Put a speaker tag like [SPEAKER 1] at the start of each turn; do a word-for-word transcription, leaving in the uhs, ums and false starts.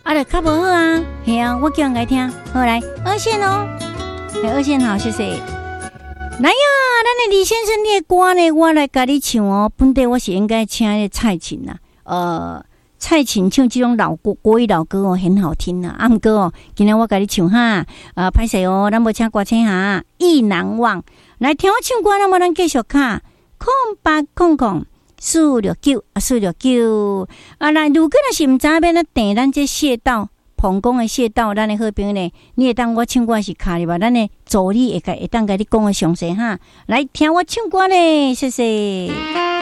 [SPEAKER 1] 啊，就较无好啊。系啊，我叫人来听。好来，二线哦，哎，二线好，谢谢。来呀，咱的李先生，你的歌呢？我来甲你唱哦。本地我是应该请的蔡琴呐，呃，蔡琴唱这种老歌国语老歌哦，很好听呐。啊，毋过哦，今天我甲你唱哈，呃，歹势哦，咱无请歌星哈，意难忘。来听我唱歌，那么咱继续卡空八空空四六九啊，四六九啊。来，如果若是毋知要咱订咱这穴道。澎江的穴道，咱的好朋友呢，你会当我唱歌是卡哩吧？咱的助理会会当甲你讲个详细哈。来听我唱歌呢，谢谢。